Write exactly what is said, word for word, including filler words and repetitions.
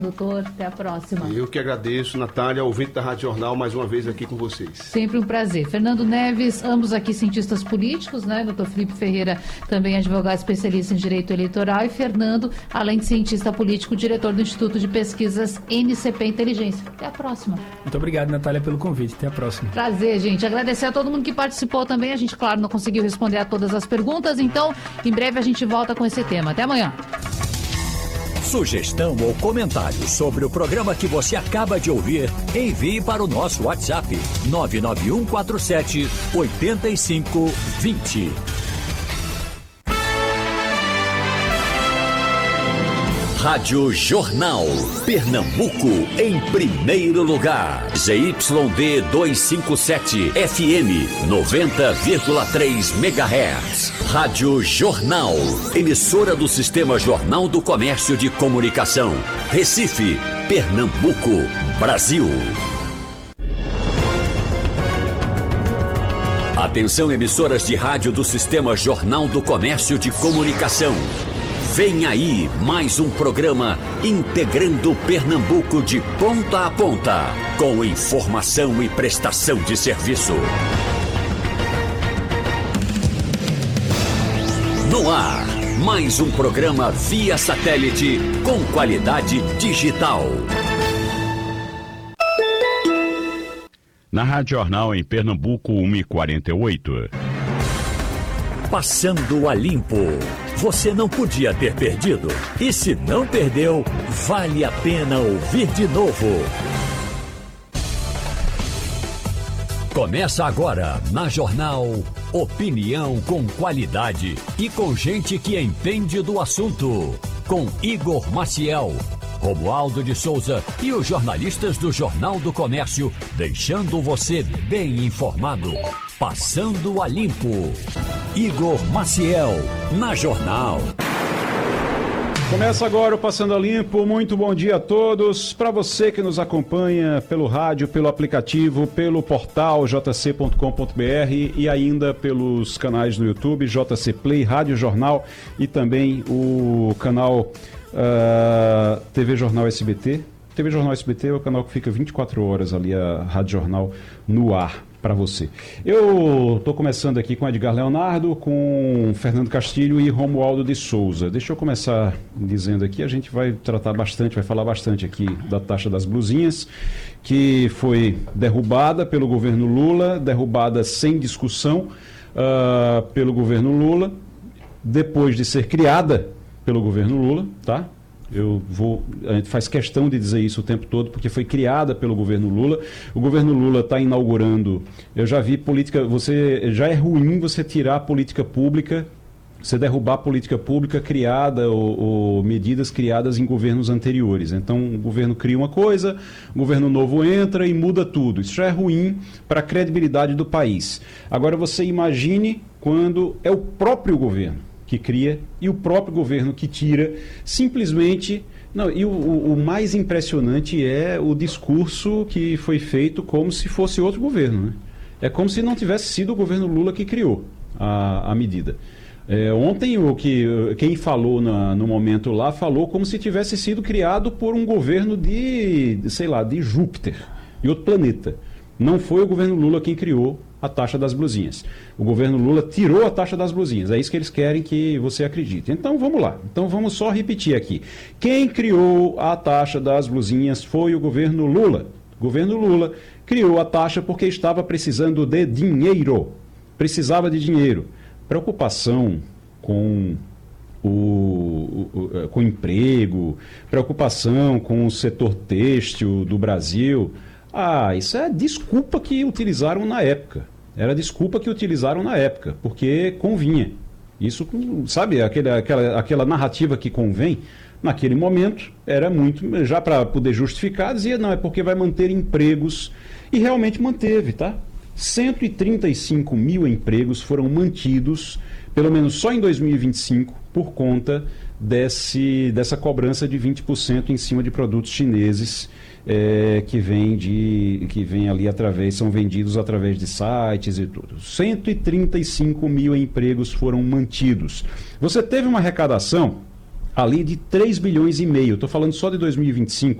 Doutor, até a próxima. Eu que agradeço, Natália, ouvinte da Rádio Jornal, mais uma vez aqui com vocês. Sempre um prazer. Fernando Neves, ambos aqui cientistas políticos, né? Doutor Felipe Ferreira, também advogado especialista em direito eleitoral, e Fernando, além de cientista político, diretor do Instituto de Pesquisas N C P Inteligência. Até a próxima. Muito obrigado, Natália, pelo convite. Até a próxima. Prazer, gente. Agradecer a todo mundo que participou também. A gente, claro, não conseguiu responder a todas as perguntas, então, em breve a gente volta com esse tema. Até amanhã. Sugestão ou comentário sobre o programa que você acaba de ouvir, envie para o nosso WhatsApp nove nove um quatro sete oito cinco dois zero. Rádio Jornal, Pernambuco, em primeiro lugar. Z Y D duzentos e cinquenta e sete, F M, noventa vírgula três megahertz. Rádio Jornal, emissora do Sistema Jornal do Comércio de Comunicação. Recife, Pernambuco, Brasil. Atenção, emissoras de rádio do Sistema Jornal do Comércio de Comunicação. Vem aí mais um programa integrando Pernambuco de ponta a ponta, com informação e prestação de serviço. No ar, mais um programa via satélite com qualidade digital. Na Rádio Jornal em Pernambuco, uma e quarenta e oito. Passando a limpo. Você não podia ter perdido. E se não perdeu, vale a pena ouvir de novo. Começa agora, na Jornal, opinião com qualidade e com gente que entende do assunto. Com Igor Maciel, Romualdo de Souza e os jornalistas do Jornal do Comércio, deixando você bem informado. Passando a limpo. Igor Maciel, na Jornal. Começa agora o Passando a Limpo. Muito bom dia a todos. Para você que nos acompanha pelo rádio, pelo aplicativo, pelo portal j c ponto com ponto b r e ainda pelos canais no YouTube, J C Play, Rádio Jornal e também o canal uh, T V Jornal S B T. T V Jornal S B T é o canal que fica vinte e quatro horas ali, a Rádio Jornal no ar para você. Eu estou começando aqui com Edgar Leonardo, com Fernando Castilho e Romualdo de Souza. Deixa eu começar dizendo aqui, a gente vai tratar bastante, vai falar bastante aqui da taxa das blusinhas, que foi derrubada pelo governo Lula, derrubada sem discussão uh, pelo governo Lula, depois de ser criada pelo governo Lula, tá? Eu vou, a gente faz questão de dizer isso o tempo todo, porque foi criada pelo governo Lula. O governo Lula está inaugurando, eu já vi política, você, já é ruim você tirar a política pública, você derrubar a política pública criada ou, ou medidas criadas em governos anteriores. Então o governo cria uma coisa, o governo novo entra e muda tudo. Isso já é ruim para a credibilidade do país. Agora você imagine quando é o próprio governo que cria e o próprio governo que tira, simplesmente... Não, e o, o mais impressionante é o discurso que foi feito como se fosse outro governo, né? É como se não tivesse sido o governo Lula que criou a, a medida. É, ontem, o que, quem falou na, no momento lá, falou como se tivesse sido criado por um governo de, de, sei lá, de Júpiter, de outro planeta. Não foi o governo Lula quem criou a taxa das blusinhas. O governo Lula tirou a taxa das blusinhas. É isso que eles querem que você acredite. Então vamos lá. Então vamos só repetir aqui. Quem criou a taxa das blusinhas foi o governo Lula. O governo Lula criou a taxa porque estava precisando de dinheiro. Precisava de dinheiro. Preocupação com o, o, com o emprego, preocupação com o setor têxtil do Brasil. Ah, isso é desculpa que utilizaram na época. Era desculpa que utilizaram na época, porque convinha. Isso, sabe, aquela, aquela, aquela narrativa que convém, naquele momento, era muito, já para poder justificar, dizia, não, é porque vai manter empregos. E realmente manteve, tá? cento e trinta e cinco mil empregos foram mantidos, pelo menos só em dois mil e vinte e cinco, por conta desse, dessa cobrança de vinte por cento em cima de produtos chineses. É, que vem de que vem ali através, são vendidos através de sites e tudo. cento e trinta e cinco mil empregos foram mantidos. Você teve uma arrecadação além de três bilhões e meio. Estou falando só de dois mil e vinte e cinco.